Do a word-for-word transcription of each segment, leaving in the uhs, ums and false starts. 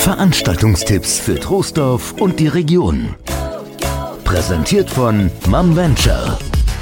Veranstaltungstipps für Troisdorf und die Region. Präsentiert von MomVenture.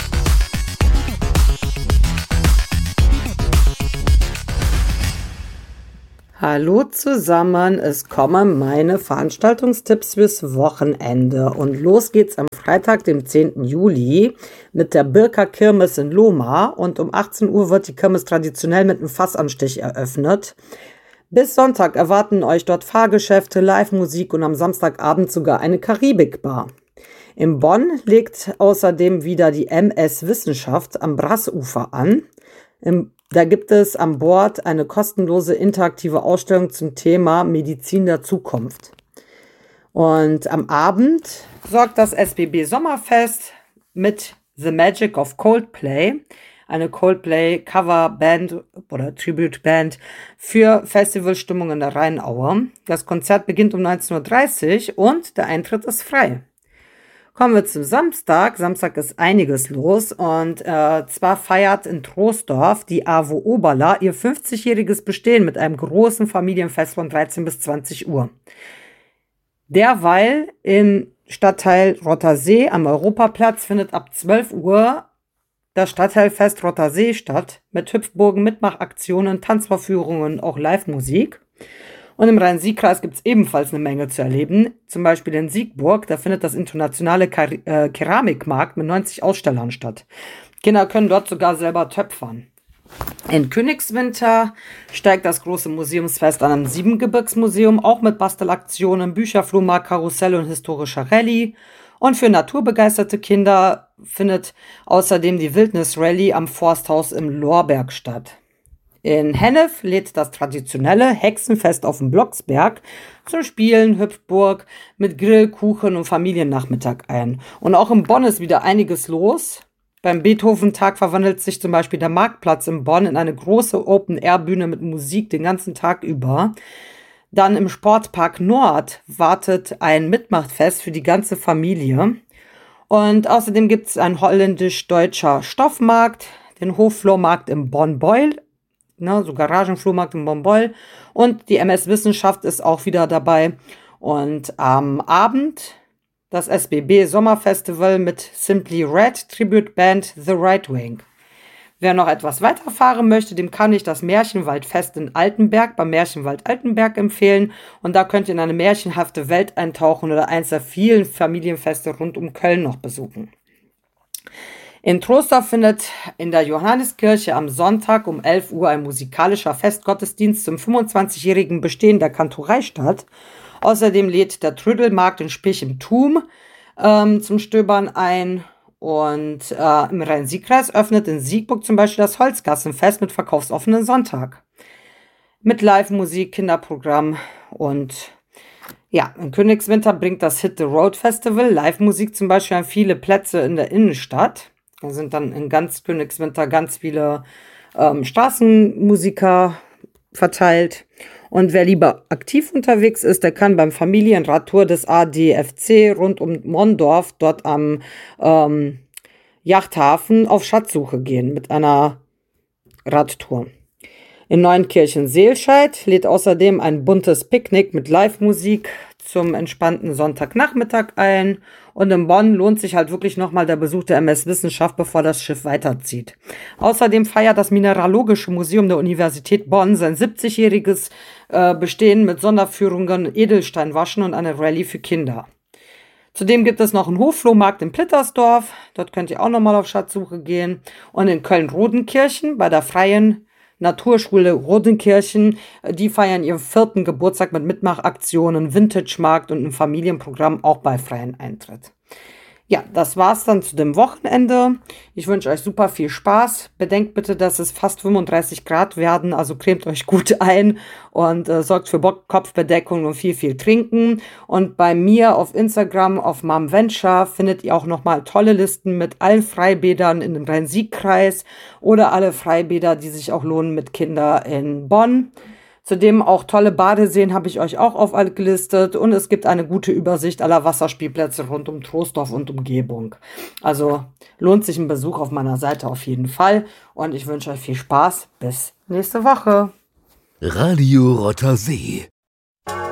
Hallo zusammen, es kommen meine Veranstaltungstipps fürs Wochenende und los geht's am Freitag, dem zehnten Juli mit der Birker Kirmes in Lohmar und um achtzehn Uhr wird die Kirmes traditionell mit einem Fassanstich eröffnet. Bis Sonntag erwarten euch dort Fahrgeschäfte, Live-Musik und am Samstagabend sogar eine Karibikbar. In Bonn legt außerdem wieder die M S Wissenschaft am Brassufer an. Im Da gibt es an Bord eine kostenlose interaktive Ausstellung zum Thema Medizin der Zukunft. Und am Abend sorgt das S B B Sommerfest mit The Magic of Coldplay, eine Coldplay-Coverband oder Tribute-Band für Festivalstimmung in der Rheinaue. Das Konzert beginnt um neunzehn Uhr dreißig und der Eintritt ist frei. Kommen wir zum Samstag. Samstag ist einiges los und äh, zwar feiert in Troisdorf die A W O Oberla ihr fünfzigjähriges Bestehen mit einem großen Familienfest von dreizehn bis zwanzig Uhr. Derweil im Stadtteil Rottersee am Europaplatz findet ab zwölf Uhr das Stadtteilfest Rottersee statt mit Hüpfburgen, Mitmachaktionen, Tanzvorführungen und auch Live-Musik. Und im Rhein-Sieg-Kreis gibt es ebenfalls eine Menge zu erleben. Zum Beispiel in Siegburg, da findet das internationale Kar- äh, Keramikmarkt mit neunzig Ausstellern statt. Kinder können dort sogar selber töpfern. In Königswinter steigt das große Museumsfest an am Siebengebirgsmuseum, auch mit Bastelaktionen, Bücherflohmarkt, Karussell und historischer Rallye. Und für naturbegeisterte Kinder findet außerdem die Wildnis-Rallye am Forsthaus im Lorberg statt. In Hennef lädt das traditionelle Hexenfest auf dem Blocksberg zum Spielen, Hüpfburg mit Grill, Kuchen und Familiennachmittag ein. Und auch in Bonn ist wieder einiges los. Beim Beethoven-Tag verwandelt sich zum Beispiel der Marktplatz in Bonn in eine große Open-Air-Bühne mit Musik den ganzen Tag über. Dann im Sportpark Nord wartet ein Mitmachfest für die ganze Familie. Und außerdem gibt es einen holländisch-deutscher Stoffmarkt, den Hofflohmarkt in Bonn-Beul, ne, so Garagenflohmarkt in Bonn-Beul. Und die M S Wissenschaft ist auch wieder dabei. Und am Abend das S B B Sommerfestival mit Simply Red, Tribute Band The Right Wing. Wer noch etwas weiterfahren möchte, dem kann ich das Märchenwaldfest in Altenberg beim Märchenwald Altenberg empfehlen. Und da könnt ihr in eine märchenhafte Welt eintauchen oder eins der vielen Familienfeste rund um Köln noch besuchen. In Troisdorf findet in der Johanniskirche am Sonntag um elf Uhr ein musikalischer Festgottesdienst zum fünfundzwanzigjährigen Bestehen der Kantorei statt. Außerdem lädt der Trödelmarkt in Spich im Thum ähm, zum Stöbern ein. Und äh, im Rhein-Sieg-Kreis öffnet in Siegburg zum Beispiel das Holzgassenfest mit verkaufsoffenen Sonntag. Mit Live-Musik, Kinderprogramm und ja, in Königswinter bringt das Hit the Road Festival Live-Musik zum Beispiel an viele Plätze in der Innenstadt. Da sind dann in ganz Königswinter ganz viele ähm, Straßenmusiker verteilt. Und wer lieber aktiv unterwegs ist, der kann beim Familienradtour des A D F C rund um Mondorf dort am ähm, Yachthafen auf Schatzsuche gehen mit einer Radtour. In Neunkirchen-Seelscheid lädt außerdem ein buntes Picknick mit Live-Musik zum entspannten Sonntagnachmittag ein. Und in Bonn lohnt sich halt wirklich nochmal der Besuch der M S Wissenschaft, bevor das Schiff weiterzieht. Außerdem feiert das Mineralogische Museum der Universität Bonn sein siebzigjähriges äh, Bestehen mit Sonderführungen, Edelsteinwaschen und eine Rallye für Kinder. Zudem gibt es noch einen Hofflohmarkt in Plittersdorf. Dort könnt ihr auch nochmal auf Schatzsuche gehen. Und in Köln-Rodenkirchen bei der Freien Naturschule Rodenkirchen, die feiern ihren vierten Geburtstag mit Mitmachaktionen, Vintage-Markt und einem Familienprogramm auch bei freiem Eintritt. Ja, das war's dann zu dem Wochenende. Ich wünsche euch super viel Spaß. Bedenkt bitte, dass es fast fünfunddreißig Grad werden, also cremt euch gut ein und äh, sorgt für Bock- Kopfbedeckung und viel, viel trinken. Und bei mir auf Instagram, auf MomVenture, findet ihr auch nochmal tolle Listen mit allen Freibädern in dem Rhein-Sieg-Kreis oder alle Freibäder, die sich auch lohnen mit Kindern in Bonn. Zudem auch tolle Badeseen habe ich euch auch aufgelistet und es gibt eine gute Übersicht aller Wasserspielplätze rund um Troisdorf und Umgebung. Also lohnt sich ein Besuch auf meiner Seite auf jeden Fall und ich wünsche euch viel Spaß. Bis nächste Woche. Radio Rottersee.